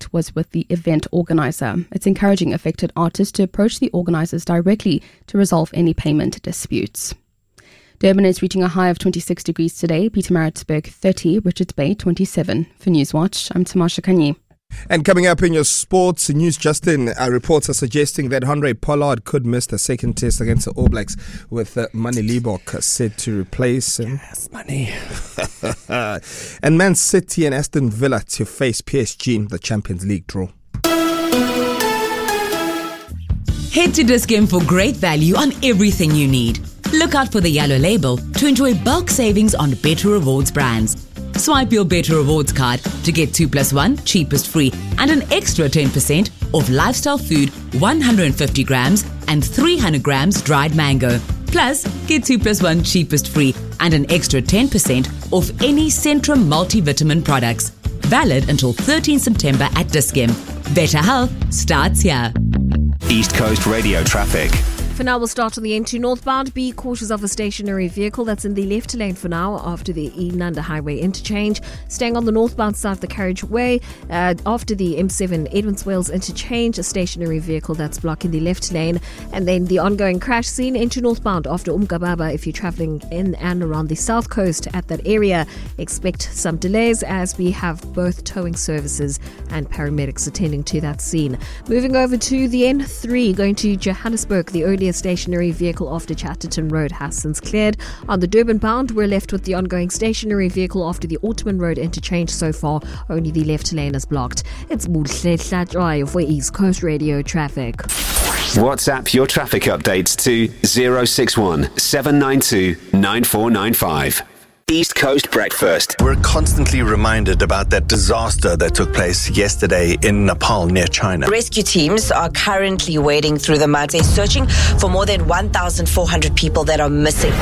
conflict was with the event organizer. It's encouraging affected artists to approach the organizers directly to resolve any payment disputes. Durban is reaching a high of 26 degrees today, Pietermaritzburg 30, Richards Bay 27. For Newswatch, I'm Tamasha Kanyi. And coming up in your sports news, Justin, reports are suggesting that Handré Pollard could miss the second test against the All Blacks, with Manie Libbok set to replace him. Yes, Manie. And Man City and Aston Villa to face PSG in the Champions League draw. Head to Dis-Chem for great value on everything you need. Look out for the yellow label to enjoy bulk savings on Better Rewards brands. Swipe your Better Rewards card to get 2+1 cheapest free and an extra 10% off lifestyle food, 150 grams and 300 grams dried mango. Plus, get 2+1 cheapest free and an extra 10% off any Centrum multivitamin products. Valid until 13 September at Dis-Chem. Better health starts here. East Coast Radio traffic. For now, we'll start on the N2 northbound. Be cautious of a stationary vehicle that's in the left lane for now after the Inanda Highway interchange. Staying on the northbound side of the carriageway, after the M7 Edmonds Wales interchange, a stationary vehicle that's blocking the left lane. And then the ongoing crash scene, N2 northbound after Umgababa. If you're travelling in and around the south coast at that area, expect some delays as we have both towing services and paramedics attending to that scene. Moving over to the N3, going to Johannesburg, the earlier stationary vehicle after Chatterton Road has since cleared. On the Durban bound, we're left with the ongoing stationary vehicle after the Ottoman Road interchange. So far, only the left lane is blocked. It's Muhle Hlatshwayo for East Coast Radio traffic. WhatsApp your traffic updates to 061 792 9495. East Coast Breakfast. We're constantly reminded about that disaster that took place yesterday in Nepal near China. Rescue teams are currently wading through the mud. They're searching for more than 1,400 people that are missing.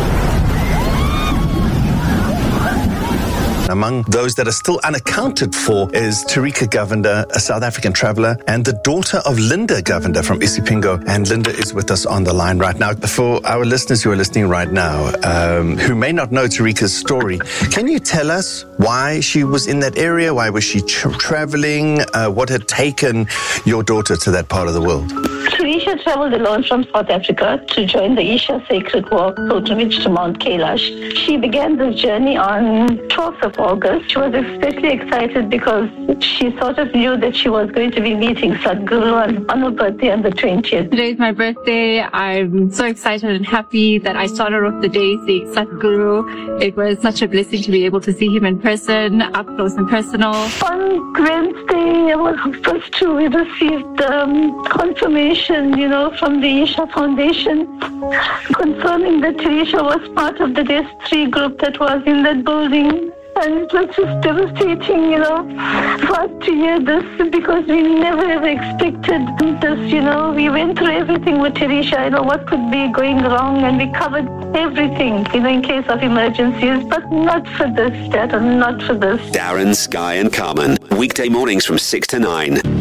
Among those that are still unaccounted for is Tarika Govender, a South African traveller, and the daughter of Linda Govender from Isipingo. And Linda is with us on the line right now. For our listeners who are listening right now, who may not know Tarika's story, can you tell us why she was in that area? Why was she travelling? What had taken your daughter to that part of the world? Tarisha travelled alone from South Africa to join the Isha Sacred Walk pilgrimage to Mount Kailash. She began this journey on 12th of August. She was especially excited because she sort of knew that she was going to be meeting Sadhguru on her birthday on the 20th. Today is my birthday. I'm so excited and happy that I started off the day seeing Sadhguru. It was such a blessing to be able to see him in person, up close and personal. On Wednesday, I was supposed to receive confirmation, from the Isha Foundation, confirming that Tarisha was part of the DES3 group that was in that building. And it was just devastating, for us to hear this because we never ever expected this, We went through everything with Tarisha, what could be going wrong, and we covered everything, in case of emergencies, but not for this, Dad, not for this. Darren, Sky and Carmen, weekday mornings from 6 to 9.